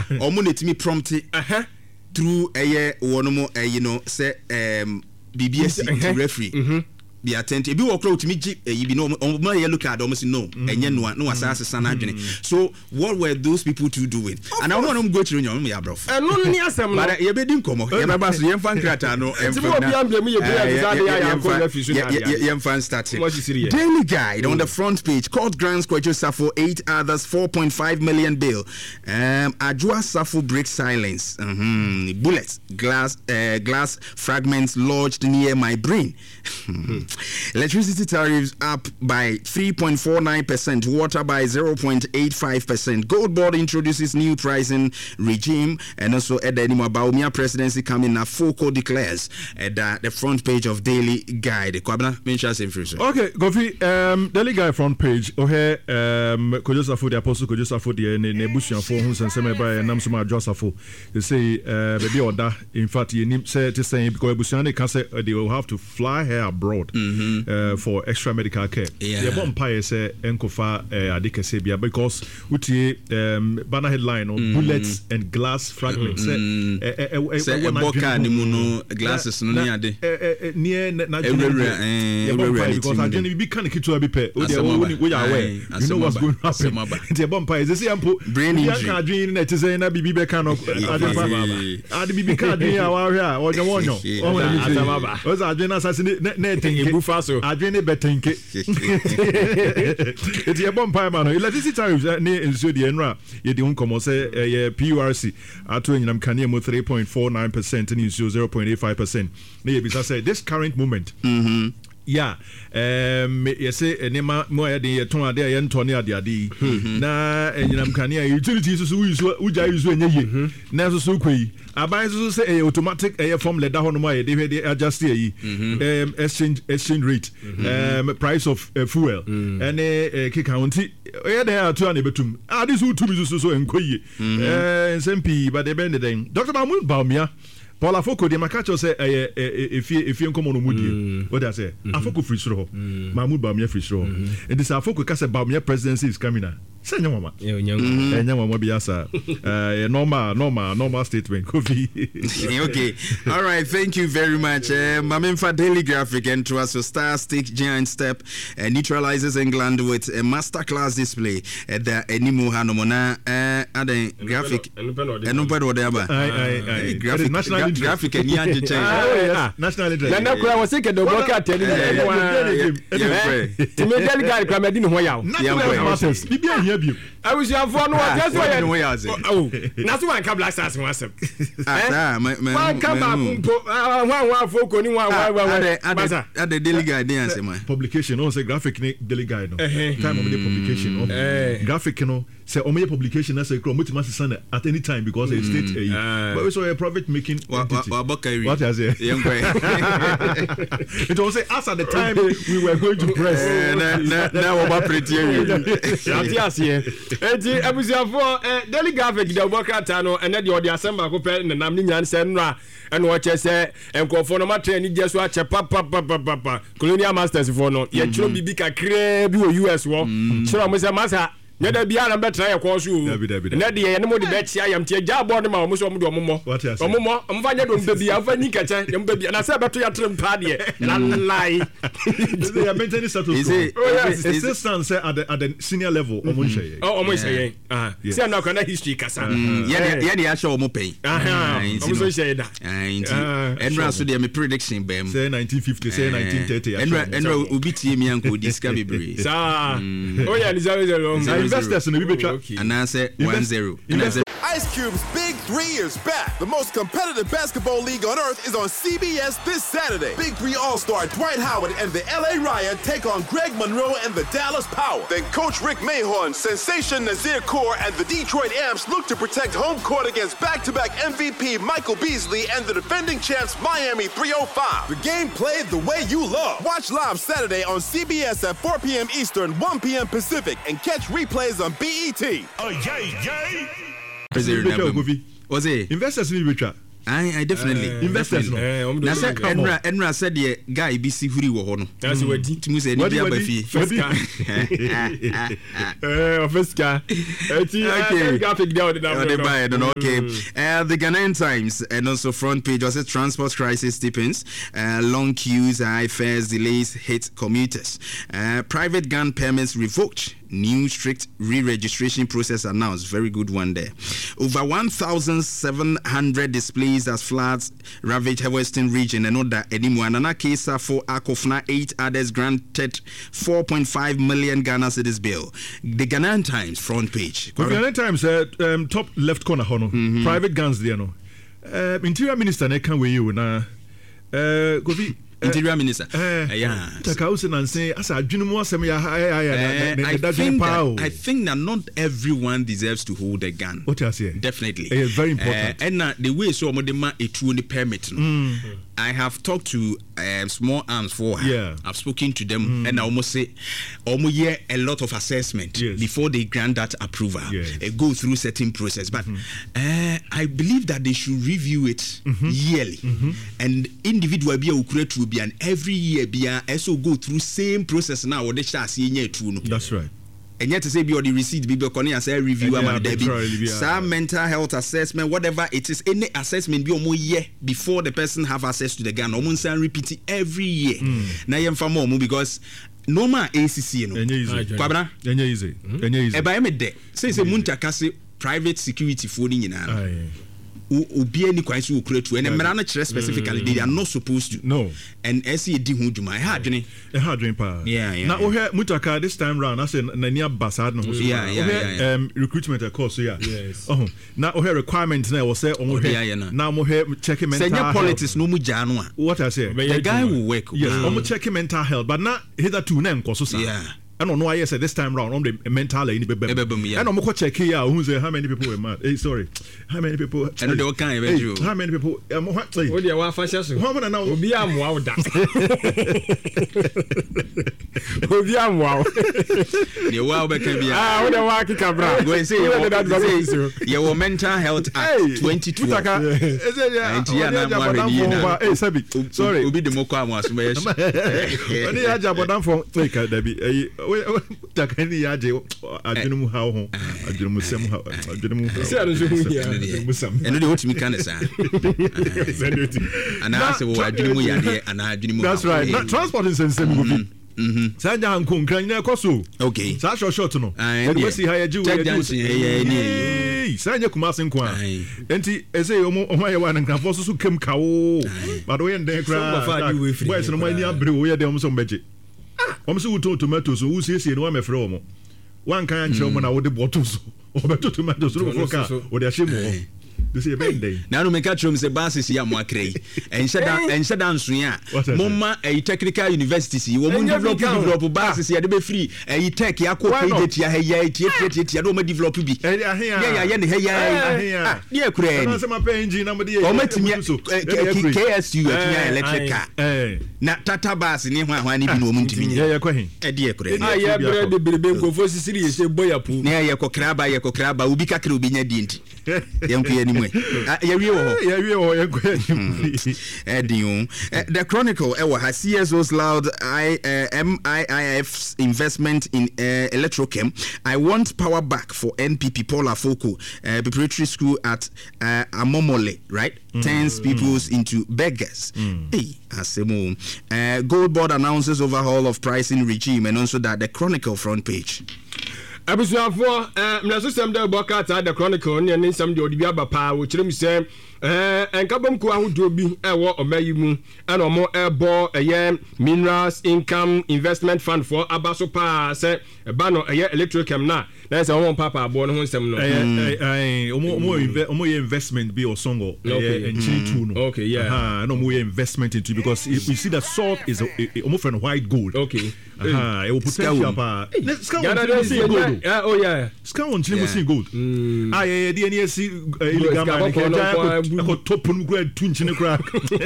omo prompt through one more say BBS referee be attentive. If you walk out to me, you know, my yellow card almost no, and you know, no assassin. So, what were those people two doing? And I want to go to your bro. And no, but you didn't come. You fan crata no, and fan starting. Daily Guide on the front page. Court grants Kwachu Safo 8 others 4.5 million bail. Ajua Safo breaks silence. Bullets, glass fragments lodged near my brain. Electricity tariffs up by 3.49%, water by 0.85%. Gold Board introduces new pricing regime, and also at the Baumia presidency coming now. Foucault declares at the front page of Daily Guide. Kwabna, okay, Gofi, Daily Guide front page. Okay, Kojosafo the Apostle Kojosafo the Nebusian for whom and Semeba and Namsuma Josafo. They say, baby order. In fact, you say to say because Busiane can say they will have to fly here abroad. For extra medical care. The vampire say enkofa adike sebia because utie banner headline on bullets and glass fragments. Say boka ni muno glasses no ni ade. Near na because I can be kind of kitu abi we are aware. You know what's going to happen. The vampire is say ampo brain injury. Can dream na te say na bibi be kan of adi bibi kan dream awa hia o wonyo. O za dream assassinate na Bufaso. Adwene betenke. It's a vampire man. Electricity tariffs near in Sudi Enra. Ye di unkomo say PURC atu enyinam kane mo 3.49% and issue 0.85%. Ne bisa say this current moment. Yeah, yes, Nema Moya de Tona de Antony Adi na enyinam kane utilities so uja use enye na so kwe aban so say automatic form letter hono ma de adjust exchange rate price of fuel and kikanti there to an betum this two so enkoye SMP but they bend den Dr. Mahmoud Baumia Paula Foko de Makacho say if you come on Mudi what I say Afoko free throw Mahmoud Baumia free throw and this Afoko Kasa Baumia presidency is coming now. Send mama. Mama biasa. Normal statement. Okay. All right. Thank you very much. Mamemfa Daily Graphic and to us Star Stick Giant Step neutralizes England with a masterclass display at the Enimu Hanomona graphic. Graphic and national interest. Nana kwa wasike do boka tell you. Daily Guide kwa medin ho yawo. I was your phone. That's why oh, that's why I come black stars myself. One come back. One folk only one. At the Daily Guide, answer my publication. Also, graphic Daily Guide. Time of the publication of graphic. Say, Omega publication that's a much send at any time because it's state. But we saw a profit making. What has it? It was us at the time we were going to press. Now about pretty. Yes, yeah. For Daily Graphic, the Bokatano, and then the Assembly Cooper and the Naminian Senra, and what you say, and Conforma training just watch a papa, Colonial Masters for no, yet you'll be big a crab, US war. Sure, Mr. Massa. Neda bia na betra ya kwa su na de ye ne mo de betia am tie jabo ne ma mo so mo do mo mo mfanya do mbebia mfanya kacha ya mbebia na se beto ya trem pa de na lie they are maintaining status quo assistance at the senior level omo nheye omo nheye se na kana history kasa ye de ya show omo pay omo so nheye da enra so de me prediction bem say 1950 say 1930 enra obi tie mi anko disca bebre sa oh yeah ni 0 investors in the and I say 1-0. Ice Cube's Big 3 is back. The most competitive basketball league on earth is on CBS this Saturday. Big 3 All-Star Dwight Howard and the LA Riot take on Greg Monroe and the Dallas Power. Then Coach Rick Mahorn, Sensation Nazir Kaur, and the Detroit Amps look to protect home court against back-to-back MVP Michael Beasley and the defending champs Miami 305. The game played the way you love. Watch live Saturday on CBS at 4 p.m. Eastern, 1 p.m. Pacific, and catch replays on BET. Was it? Investors in the I definitely investors no. Na say Enra said the guy be see huri wo ho no. That's what it Timu say ni bia ba fi. Officer. Okay. Graphic down the number. Okay. The Ghanaian Times and also front page was a transport crisis deepens. Long queues, high fares, delays hit commuters. Private gun permits revoked. New strict re-registration process announced. Very good one there. Over 1,700 displays as floods ravaged the Western region. And other Edimwanana case for Akofna, 8 others granted 4.5 million Ghana cedis bill. The Ghanaian Times front page. The Ghanaian Times top left corner hono. Private guns there no. Interior Minister ne can we you na. Kofi Interior Minister. Yeah. Takausen and say, as I do more some I think that not everyone deserves to hold a gun. What you say? Definitely. It's very important. And the way so modema a true permit. I have talked to small arms for her. Yeah. I've spoken to them and I almost say hear a lot of assessment before they grant that approval. Go through certain process. But I believe that they should review it yearly. And individual be a be and every year be also go through same process now or they shall see true. That's right. And yet to say be the receipt be and say review some mental health assessment, whatever it is, any assessment be almost year before the person have access to the gun. Almost repeat it every year. Now you for more because normal ACC Kwabra easy. Eba me de say munta kase private security phone nyina. Obi any kwan so okura tu and emra na kire specifically they are not supposed to. No. And SE di hu dwuma ha adwene pa. Yeah. Na mutaka this time round I say na nia basad no so. Recruitment course Yes. Na requirement na was say na checking mental health. Politics no mu ja no. What I say? The guy will work. Yes, checking mental health but na hitherto na nkoso sa. Yeah. I don't know why I said this time round on the mental and I don't know check here who's how many people were mad. Sorry. How many people I know they kind of you. How many people what do you want fashion? How many now will be wow that. Will be wow. The wow be can be what the waki cabra. Go say your mental health act 2012. Hey Sabi. Sorry. Obi the moko amas me. Oni ya jabodan for take Debbie. Takani yaje adwenu ha ho adwenu sem ha adwenu se anu so hu ya eno de hotimi kan sa ana se wo adwenu ya de ana adwenu. That's right. Transport is sensem go bi Sanja nkonkran na ekoso. Okay. Sa short no. And we see how you do. Sanja kumase nkwa. Enti ese omo ya wan nkrafo so kem kawo. But we ndek kra. Boys no mani abre wo ye dem so mbeje. Omso wuto tomatoes wo siesie no amefre omo. Wan kan anche omo na wo de bottles. Obeto tomatoes no foka. Wo de ahye this is a bad day. Now no make catch room say basis ya mo akrai. Enhye dan so ya. Momma a technical universities wo mo develop basis ya de be free. E tech ya ko page ya ya tie do mo develop bi. Ya ne ya. Dia kura ni. Na say my engine na mo de. O matimi KSU atinya electrical. Na tata bus ni hwan ni bi no mo ntimi. Ya kwahin. E dia kura ni. Ya bre de berebe nkofo sisiri ye se boyapu. Na ya kokraba obi kakra obi nya di nti. Yanku anyway. The Chronicle CSO's loud MIIF's investment in Electrochem. I want power back for NPP Paula Foko preparatory school at Amomole, right? Turns peoples into beggars. Hey, Asemo. Gold Board announces overhaul of pricing regime, and also that the Chronicle front page. Abusuafo na system da bokata the Chronicle ne ne nsam de odi bi aba pa wo kirem se enkabom ko ahodo bi ewo omayi mu ana omo ebo minerals income investment fund for abaso pa se ba no Electrochem na say omo papa abo no ho nsam no omo investment be osongo enchi tu no. Okay, yeah. No more investment into because we see that salt is omo from white gold. Okay. It will potential pa. Oh yeah. Scan on chile gold. The NSC illegal ko topun gura tunchine kura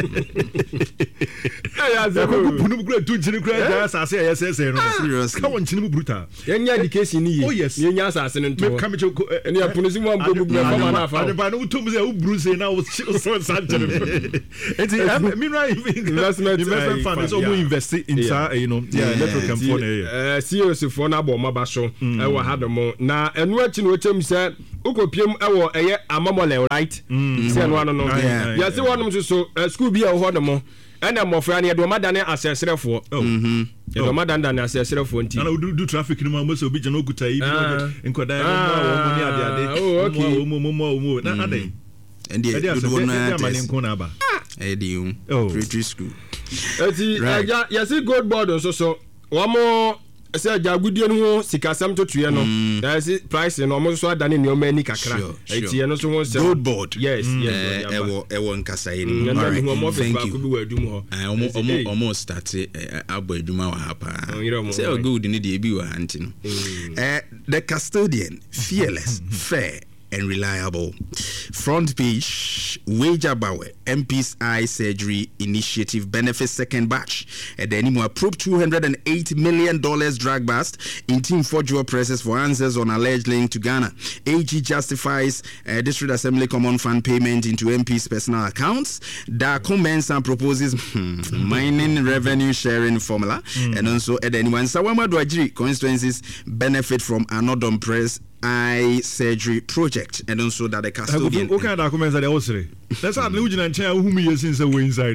ko punu gura tunchine kura ja asase ya sese no serious ka won chine mu brutal yenya education ni yenya asase no nto ka me eni apunu simu am go gura fama na fa ba no utum ze u bruse na o so sanjere enti me right investment fund so mu invest in sa you know electric company CEOs for na bo ma ba so e wa hadomo na enu achi no chem se ukopiem e wo eye amamole right se enu anu no ya se wonum so school bi e ho domo ena mofra ne do madane asesrefo do madane asesrefo nti na do traffic no ma so bi je no kuta yi nkoda ya mo ni ade mo na ade endi do na mani nko na ba edi pretty school eti ya se gold board so wamo say jagudie no sikasam to tuye no that is price no mo so adane ne o mani kakra eti no so won say gold board yes ewo nkasa yi ni thank you omo start abo aduma wa hapa say gold ni de bi wa anti no the custodian fearless fair and reliable. Front page, Wager Bawe, MP's eye surgery initiative benefits second batch. And then he approved $208 million drug bust in Team 4 dual presses for answers on alleged link to Ghana. AG justifies District Assembly Common Fund payment into MP's personal accounts. Darko Mensah proposes mining revenue sharing formula. And also, and then when Sawama Dwajiri constituencies benefit from another press eye surgery project, and also that the custodian. What kind of documents are they also? That's how the Ujian Chaya whom he is since away inside.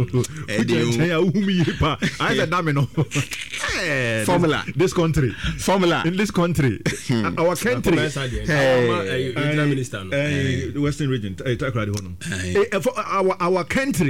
I said, Damino. Formula. This country. Formula. In this country. Our country. The Western region. Our country.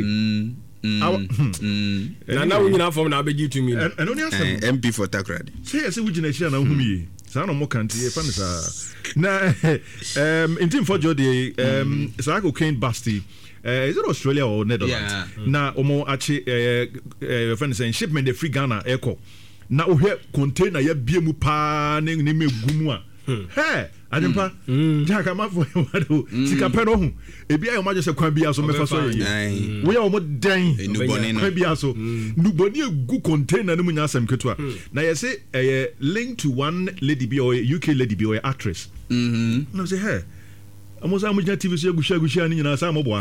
Now we have from Abeji to me. And only MP for Takrad. Say, I say, Ujian Chaya whom he. Sana mo kanti e fanisa na in team for Jody so cocaine basti is it Australia or Netherlands na omo achi fanisa shipment the free Ghana echo na ohwe container ya biemu pa ne megumu a he adempa jaka mafo wado sika pe no hu ebi ayo maje se kwan bia so mefa so yi we omo dan kwan bia so nuboni egu container no munya asem ketua na ye say link to one lady bi or UK lady bi or actress no say hey amosa amuja TV so egusha ni nyina sa moboa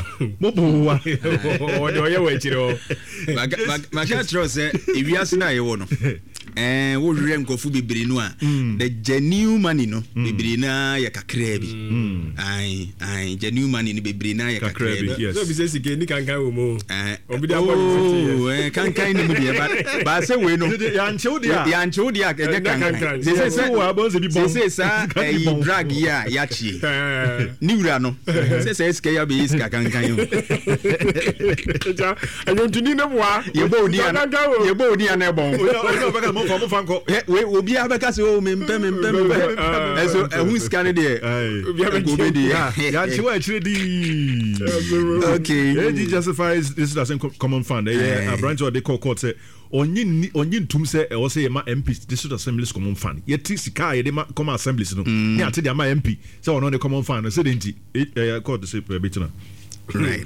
o de oye we chiro maka tro say ewiase na ye wo no wo hwere nkofu bibiri no a the genuine money no bibiri na ya kakra bi ai genuine money ni bibiri na ya kakra bi so bi say sike ni kankan wo mo obi da body kankan ni mu de ba say we no ya nchew dia e kankan say wo abon se bi bon say sa drag ya chie ni wura no say sike ya be sika kankan yo ja ayo tuni ne boa ye bo odi an e bon mo fanko we obi abeka se o mempe eso ehun scan dey go be dey ya chiwa achire di okay it justifies this doesn't common fund a branch of the court say onyin tum say e wo say ma MP this assembly's common fund yet sika ye dey come assemblies no ne ate dey ma MP say ono the common fund say denti court say betina. Right.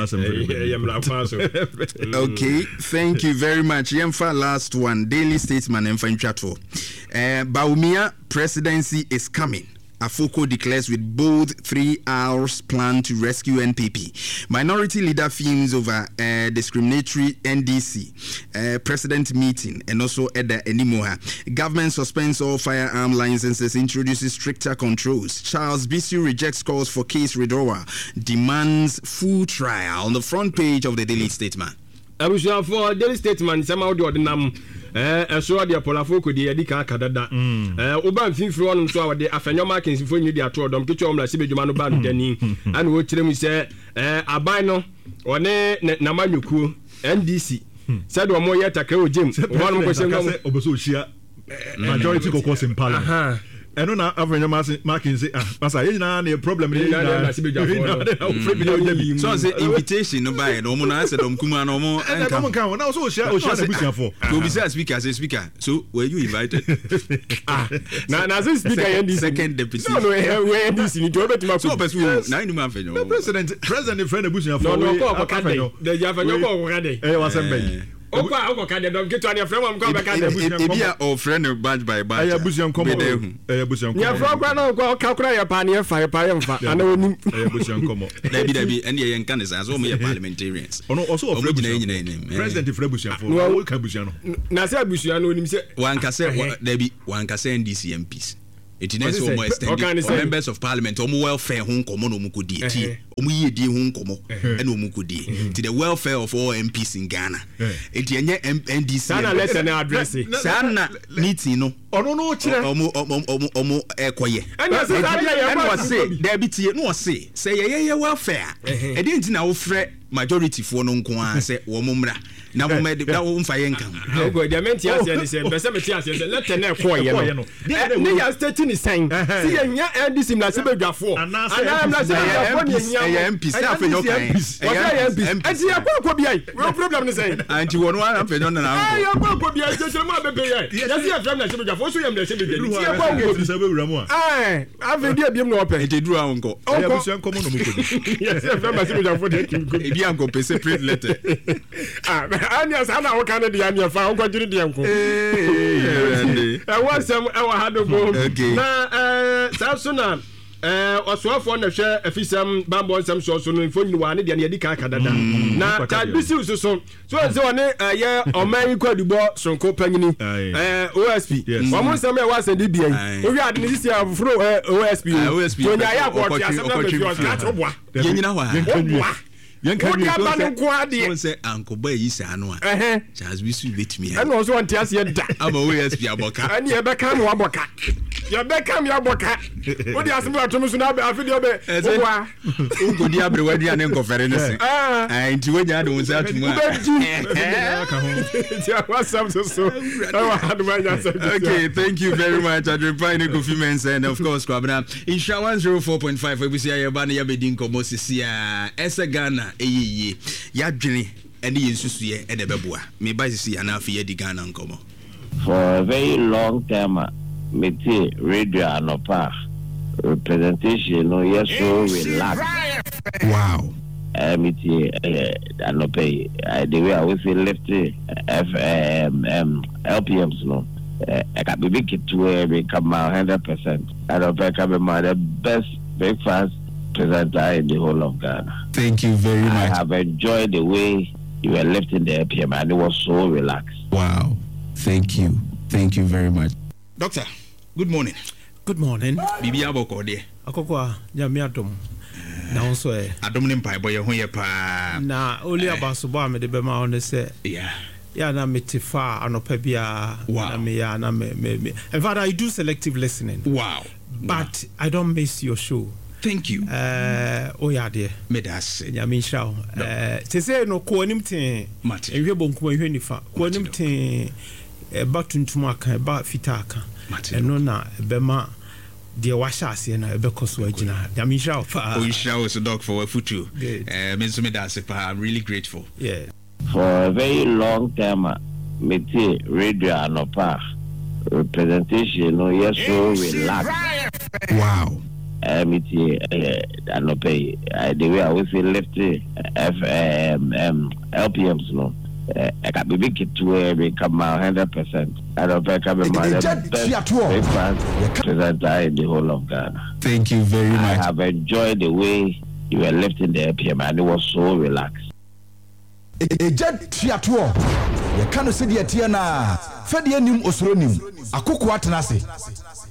Okay, thank you very much. Yemfa last one. Daily Statesman and Fanchato. Baumia presidency is coming. Afoko declares with bold 3 hours plan to rescue NPP. Minority leader fumes over discriminatory NDC president meeting and also Edda Enimoha. Government suspends all firearm licenses, introduces stricter controls. Charles Bisu rejects calls for case withdrawal, demands full trial. On the front page of the Daily Statesman. I was for Daily Statesman, somehow the ordinary. So the polafo could the edika kadada. Uban finfri on so the afenyo markings for you the atodom kicho omla sibe jumano ban deni and wo chire mu say aban no one namanyuku NDC said wo mo yeta ka o jim one mo question no oboso hia majority kokos impala eno na avenue marking say masa ye na na problem ni na so say invitation no buy no mo na say dom kuma no mo enka mo kan na so share na busia for go be say speaker so were you invited na so speaker NDC second deputy no we NDC ni to betima so person na ni man fenyo president friend busia for no ko kade the jafenyo ko kade wasembe Oko kade don get any friend am come back and ebia or friend badge by badge busian come busian come ya from kwa no ko kakura ya pa ne fa mfa ana onim busian come dabi and ye nkan is as o me parliamentarians ono also of president for busian for no ka busian no na say busian no onim say wan ka say dabi wan ka say NDC MPs it is so more extended members of parliament omo welfare ho nkomo no mu kodi eti omo yedie ho nkomo e na omo kodi to the welfare of all MPs in Ghana eti enye NDC sana lesson address sana meeting no ono no kire omo ekoye and was say there be tie no say ye welfare e dey nti na wo frɛ majority for no nko an say wo mumra na wo me da wo mfa ye nkan ogo dia menti ase ne say be say meti ase say let na ekoye no ne ya state ni sign see ye nya NDC na se bedwafo ana na se ya MP say afenyo kan ya MP enti ya kwa biai no problem ni say anti wono an afenyo na na ya kwa biai se ma bebe ye ya se afenyo na se bedwafo so ye mle se bedwafo ti ya kwa ngo se bewura mu a afenyo ebiem na open enti duru an ko ya busu an komo no mu ko ya se afenyo na se bedwafo de ebi an ko pese print letter anya sana wo kan de anya fa wo jiri de enko wasam e wa hado go na sasuna osoafo na hwe afisam bambo nsam so no info nyini wa ne de ne yedi kan kadada na tabisi so se one ye oman kwadubo sonko panyini OSP omo nsam e wa send bia o wi ade ne sisi afro OSP to nya ya ko ti asem na be fi o ka troboa ye nyina wa yankan so say ankoba yi sa anu a Charles Bisu betimi and also want to see da aba OSP aboka and ye be kam wa aboka ye be kam ya aboka wo di asem atom so na afidi obe wa ngodi abre wadi ane nkofere ne se nti we nya de won say atumu okay, thank you very much Adrepine Kofi Mensah and of course Kwabena Insha 104.5 we see ya ba na ya bedin komo sisia esa Ghana eyeye ya dwene ene yensusu ye ede beboa me ba sisi ya na afi ye di Ghana nkomo for a very long time me see radio anopa representation no yes so relax wow me see anopa the way I was lifting LPMs no I got be big to where we come out 100% anopa come my the best breakfast presenter in the whole of Ghana. Thank you very much. I have enjoyed the way you were lifting the APM and it was so relaxed. Wow. Thank you very much. Doctor, good morning. Good morning. Bibi aboko de. Akokwa nyame adom. Na onso adom ne mpai boy ho ye pa. Na oli abasobo amede be ma on say. Yeah. Yeah, na metifa anopa bia na me ya na me. In fact, I do selective listening. Wow. But I don't miss your show. Thank you. Oh yeah, dear. Medas. Nyame nshao. Te say no ko anim ten. Ehwe bonkum ehwe nifa. Ko anim ten ba tuntum aka ba fita aka. Eno na be ma de washa ase na be koso agina. Nyame nshao fa. Oh nshao so doc for futu. Me so medas pa. I'm really grateful. Yeah. For a very long time me see radio anopa representation no yes so relax. Wow. Me see anopa the way I was lifting LPMs no I got be big to where we come out 100%. I don't think I'm my best presenter in the whole of Ghana. Thank you very much. I have enjoyed the way you were lifting the APM and it was so relaxed. Ejed Tiatuo, you can't see the Tiana, Fedianim Osronim, Akuku Atanasi.